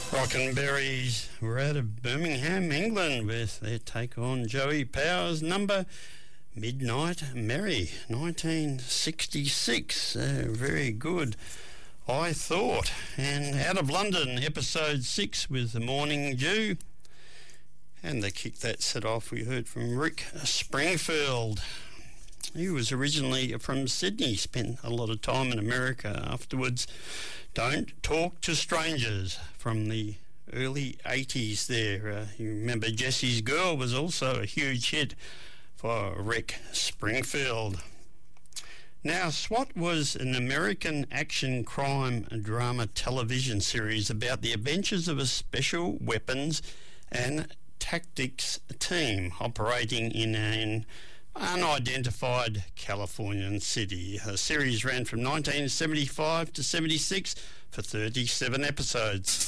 Rockenberries were out of Birmingham, England, with their take on Joey Powers' number Midnight Merry, 1966. Very good, I thought. And out of London, episode 6 with The Morning Dew. And the kick that set off, we heard from Rick Springfield. He was originally from Sydney, spent a lot of time in America afterwards. Don't Talk to Strangers from the early 80s there. You remember Jesse's Girl was also a huge hit for Rick Springfield. Now, SWAT was an American action crime drama television series about the adventures of a special weapons and tactics team operating in an unidentified Californian city. The series ran from 1975 to 76 for 37 episodes.